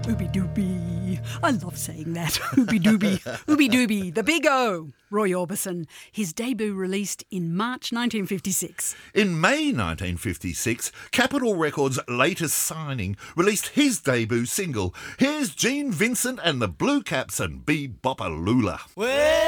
Ooby dooby. I love saying that. Ooby dooby. Ooby dooby. The Big O. Roy Orbison. His debut released in March 1956. In May 1956, Capitol Records' latest signing released his debut single. Here's Gene Vincent and the Blue Caps and Be Bopalula.